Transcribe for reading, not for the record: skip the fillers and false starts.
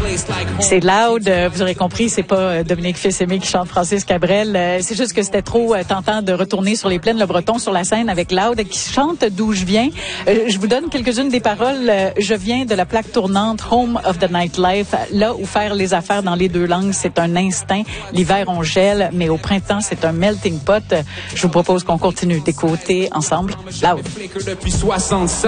C'est Loud, vous aurez compris, c'est pas Dominique Fils-Aimé qui chante Francis Cabrel. C'est juste que c'était trop tentant de retourner sur les plaines Le Breton sur la scène avec Loud qui chante D'où je viens. Je vous donne quelques-unes des paroles. Je viens de la plaque tournante Home of the Nightlife, là où faire les affaires dans les deux langues, c'est un instinct. L'hiver, on gèle, mais au printemps, c'est un melting pot. Je vous propose qu'on continue d'écouter ensemble Loud.